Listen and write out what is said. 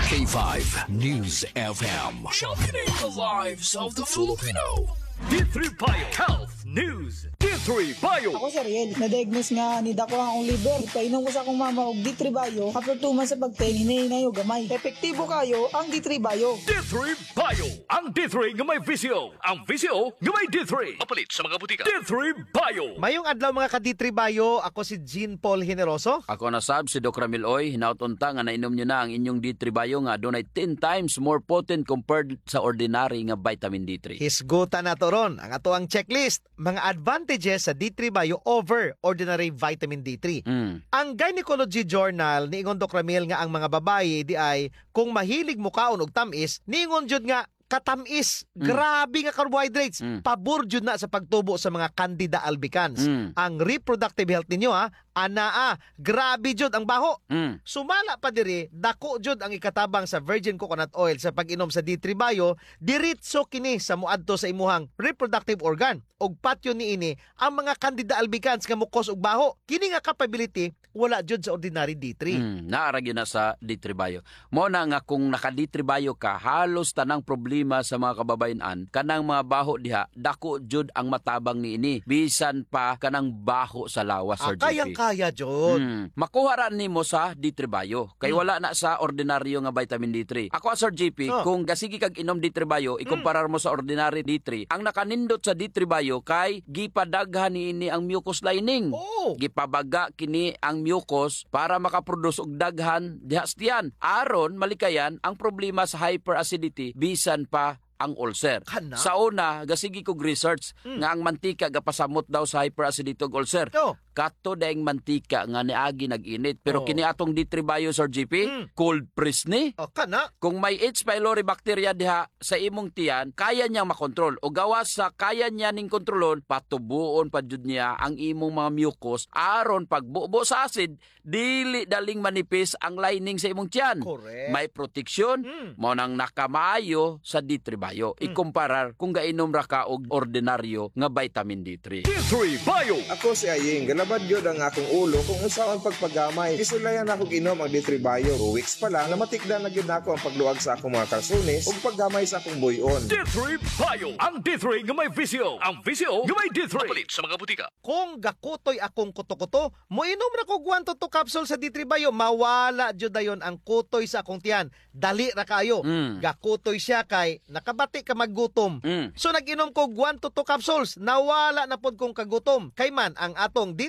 K5 News FM. Championing the lives of the Filipino. D3 Bio Health News. D3 Bio. Ako si Ariel, na-diagnose nga ni dako ang akong liver. Painom ko sa akong mama og D3 Bio. After 2 months sa pagtain, hinayo gamay. Epektibo kayo ang D3 Bio. D3 Bio. Ang D3 nga may visyo. Ang visyo nga may D3. Mapalit sa mga butika. D3 Bio. Mayong adlaw mga ka-D3 Bio, ako si Jean Paul Generoso. Ako na sab si Doc Ramil Oy, hinautunta nga nainom nyo na ang inyong D3 Bio nga dunay 10 times more potent compared sa ordinary nga vitamin D3. Hisgutan na to ron ang ato ang checklist, mga advantages sa D3 Bio over ordinary vitamin D3. Ang Gynecology Journal niingon Doc Ramil nga ang mga babaye di ay kung mahilig mo kaon og tamis, niingon jud nga katamis, grabe nga carbohydrates, pabor jud na sa pagtubo sa mga Candida albicans. Ang reproductive health ninyo grabe jud ang baho. Sumala pa diri, dako jud ang ikatabang sa virgin coconut oil sa pag-inom sa D3 Bio, diretso kini sa muadto sa imuhang reproductive organ. Og patyo niini ang mga Candida albicans nga mukos og baho. Kini nga capability wala jud sa ordinary D3. Naarag yun na sa D3 Bio. Mo na nga kung naka D3 Bio ka, halos tanang problema sa mga kababayan kanang mga baho diha, dako jud ang matabang niini. Bisan pa kanang baho sa lawas, Sir GP. Kayang-kaya jud. Makuha ra nimo sa D3 Bio. Kay wala na sa ordinaryo nga vitamin D3. Ako, Sir GP, kung gasigi kag inom D3 Bio, ikumparar mo sa ordinary D3, ang nakanindot sa D3 Bio kay gipadaghan niini ang mucus lining. Gipabaga kini ang mucus para makaproduce og daghan diha sa tiyan. Aron malikayan ang problema sa hyperacidity bisan pa ang ulcer. Kana? Sa una, gasigi kog research nga ang mantika gapasamot daw sa hyperacidity ug ulcer. Kato daing mantika nga niagi nag-init. Pero kini atong D3 Bio, Sir GP, cold press ni. Kana? Kung may H. pylori bacteria diha sa imong tiyan, kaya niyang makontrol. O gawas sa kaya niya ning kontrolon, patubuon pa jud niya ang imong mga mucus aron pagbubo sa acid, dili daling manipis ang lining sa imong tiyan. Correct. May proteksyon, mo nang nakamayo sa D3 Bio. Ikumparar kung gainom ra ka og ordinaryo nga vitamin D3. D3 Bio. Ako si Aying, galabad yun ang akong ulo kung usaon pagpagamay. Isulayan akong inom ang D3 Bio. 2 weeks pa lang, namatikdan na yun ako ang pagluwag sa akong mga kalsunis ug paggamay sa akong buyon. D3 Bio. Ang D3 nga may visyo. Ang visyo nga may D3. Mapalit sa mga butika. Kung gakutoy akong kuto-kuto, moinom ra ko 1 to 2 capsule sa D3 Bio, mawala jud dayon ang kutoy sa akong tiyan. Dali ra kayo. Gakutoy siya kay nakabati ka maggutom. So nag-inom ko 1 to 2 capsules, nawala na pod kong kagutom. Kay man ang atong D3